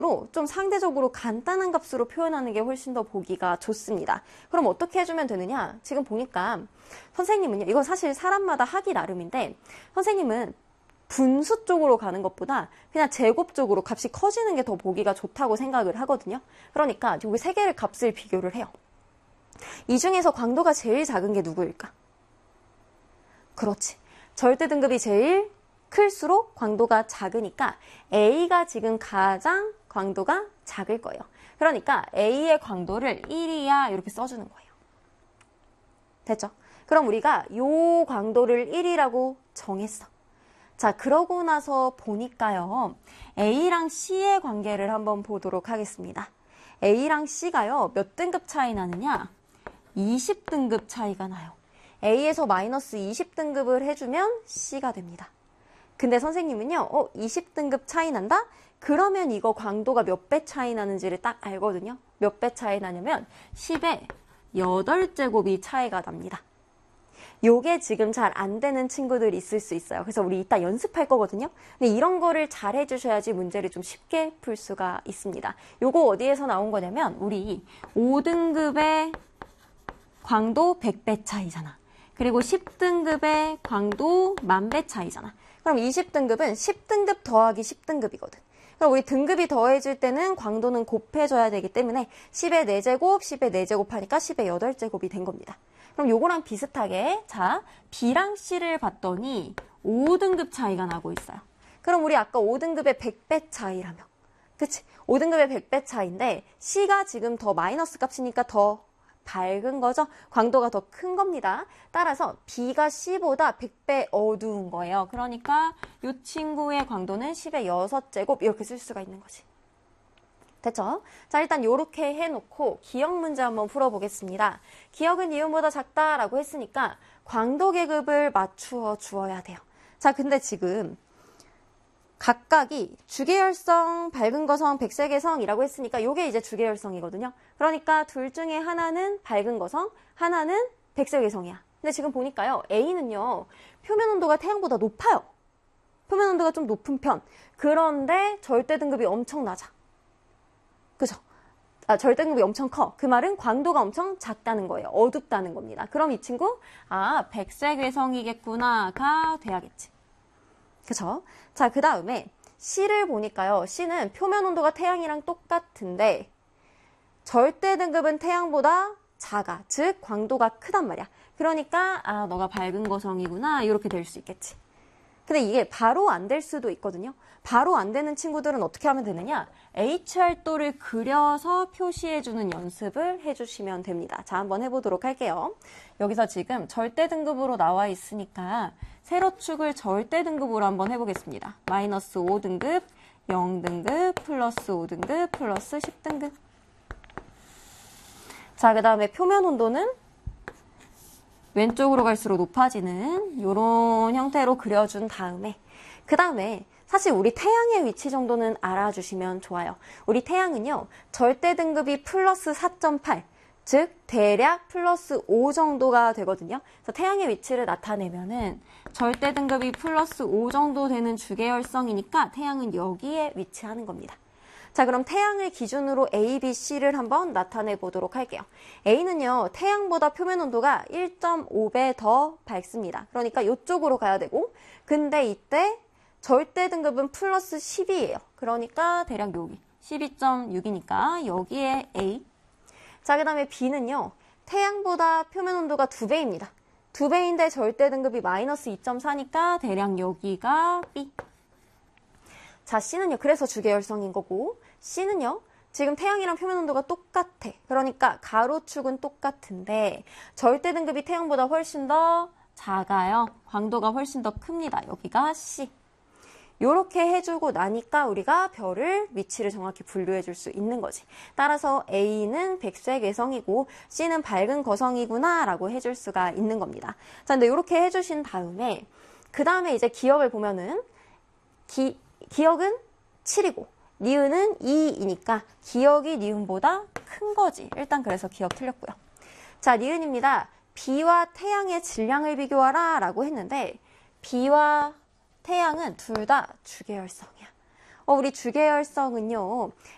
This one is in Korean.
좀 상대적으로 간단한 값으로 표현하는 게 훨씬 더 보기가 좋습니다. 그럼 어떻게 해주면 되느냐? 지금 보니까 선생님은요, 이건 사실 사람마다 하기 나름인데, 선생님은 분수 쪽으로 가는 것보다 그냥 제곱 쪽으로 값이 커지는 게 더 보기가 좋다고 생각을 하거든요. 그러니까 여기 세 개를 값을 비교를 해요. 이 중에서 광도가 제일 작은 게 누구일까? 그렇지. 절대 등급이 제일 클수록 광도가 작으니까 A가 지금 가장 광도가 작을 거예요. 그러니까 A의 광도를 1이야 이렇게 써주는 거예요. 됐죠? 그럼 우리가 요 광도를 1이라고 정했어. 자, 그러고 나서 보니까요. A랑 C의 관계를 한번 보도록 하겠습니다. A랑 C가요. 몇 등급 차이 나느냐? 20등급 차이가 나요. A에서 마이너스 20등급을 해주면 C가 됩니다. 근데 선생님은요, 20등급 차이 난다? 그러면 이거 광도가 몇 배 차이 나는지를 딱 알거든요. 몇 배 차이 나냐면 10의 8제곱이 차이가 납니다. 요게 지금 잘 안 되는 친구들 있을 수 있어요. 그래서 우리 이따 연습할 거거든요. 근데 이런 거를 잘 해주셔야지 문제를 좀 쉽게 풀 수가 있습니다. 요거 어디에서 나온 거냐면 우리 5등급의 광도 100배 차이잖아. 그리고 10등급의 광도 10,000배 차이잖아. 그럼 20등급은 10등급 더하기 10등급이거든. 그럼 우리 등급이 더해질 때는 광도는 곱해줘야 되기 때문에 10의 4제곱, 10의 4제곱 하니까 10의 8제곱이 된 겁니다. 그럼 요거랑 비슷하게 자 B랑 C를 봤더니 5등급 차이가 나고 있어요. 그럼 우리 아까 5등급의 100배 차이라며. 그치? 5등급의 100배 차이인데 C가 지금 더 마이너스 값이니까 더 밝은 거죠? 광도가 더 큰 겁니다. 따라서 B가 C보다 100배 어두운 거예요. 그러니까 이 친구의 광도는 10의 6제곱 이렇게 쓸 수가 있는 거지. 됐죠? 자, 일단 이렇게 해놓고 기억 문제 한번 풀어보겠습니다. 기억은 니은보다 작다라고 했으니까 광도 계급을 맞추어 주어야 돼요. 자, 근데 지금 각각이 주계열성, 밝은 거성, 백색외성이라고 했으니까 이게 이제 주계열성이거든요. 그러니까 둘 중에 하나는 밝은 거성, 하나는 백색외성이야. 근데 지금 보니까요. A는요. 표면 온도가 태양보다 높아요. 표면 온도가 좀 높은 편. 그런데 절대 등급이 엄청 낮아. 그죠? 절대 등급이 엄청 커. 그 말은 광도가 엄청 작다는 거예요. 어둡다는 겁니다. 그럼 이 친구 백색외성이겠구나가 돼야겠지. 그쵸? 자, 그 다음에 C를 보니까요. C는 표면 온도가 태양이랑 똑같은데 절대 등급은 태양보다 작아. 즉 광도가 크단 말이야. 그러니까 너가 밝은 거성이구나 이렇게 될 수 있겠지. 근데 이게 바로 안 될 수도 있거든요. 바로 안 되는 친구들은 어떻게 하면 되느냐? HR도를 그려서 표시해주는 연습을 해주시면 됩니다. 자, 한번 해보도록 할게요. 여기서 지금 절대 등급으로 나와 있으니까 세로축을 절대 등급으로 한번 해보겠습니다. 마이너스 5등급, 0등급, 플러스 5등급, 플러스 10등급. 자, 그 다음에 표면 온도는 왼쪽으로 갈수록 높아지는 이런 형태로 그려준 다음에 그 다음에 사실 우리 태양의 위치 정도는 알아주시면 좋아요. 우리 태양은요. 절대 등급이 플러스 4.8 즉 대략 플러스 5 정도가 되거든요. 그래서 태양의 위치를 나타내면은 절대 등급이 플러스 5 정도 되는 주계열성이니까 태양은 여기에 위치하는 겁니다. 자, 그럼 태양을 기준으로 A, B, C를 한번 나타내 보도록 할게요. A는요, 태양보다 표면 온도가 1.5배 더 밝습니다. 그러니까 이쪽으로 가야 되고, 근데 이때 절대 등급은 플러스 10이에요. 그러니까 대략 여기 12.6이니까 여기에 A. 자, 그 다음에 B는요, 태양보다 표면 온도가 2배입니다. 2배인데 절대 등급이 마이너스 2.4니까 대략 여기가 B. 자, C는요. 그래서 주계열성인 거고 C는요. 지금 태양이랑 표면 온도가 똑같아. 그러니까 가로축은 똑같은데 절대 등급이 태양보다 훨씬 더 작아요. 광도가 훨씬 더 큽니다. 여기가 C. 요렇게 해주고 나니까 우리가 별을 위치를 정확히 분류해 줄 수 있는 거지. 따라서 A는 백색외성이고 C는 밝은 거성이구나 라고 해줄 수가 있는 겁니다. 자, 근데 요렇게 해주신 다음에 그 다음에 이제 기억을 보면은 기억은 7이고 니은은 2이니까 기억이 니은보다 큰 거지. 일단 그래서 기억 틀렸고요. 자, 니은입니다. B와 태양의 질량을 비교하라 라고 했는데 B와 태양은 둘 다 주계열성이야. 우리 주계열성은요.